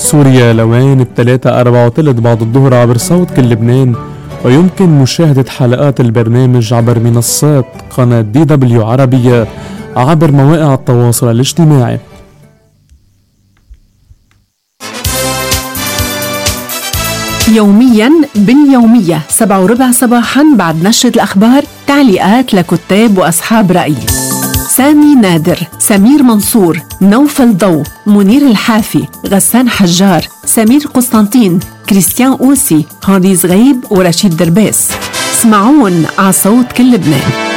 سوريا لوين ب3 4 وثلث بعد الظهر عبر صوت كل لبنان. ويمكن مشاهدة حلقات البرنامج عبر منصات قناة DW عربية عبر مواقع التواصل الاجتماعي. يوميا باليومية 7:15 صباحا بعد نشرة الأخبار تعليقات لكتاب وأصحاب رأي: سامي نادر، سمير منصور، نوفل ضو، منير الحافي، غسان حجار، سمير قسطنطين، كريستيان أوسي، هانري زغيب ورشيد درباس. اسمعون على صوت كل لبنان.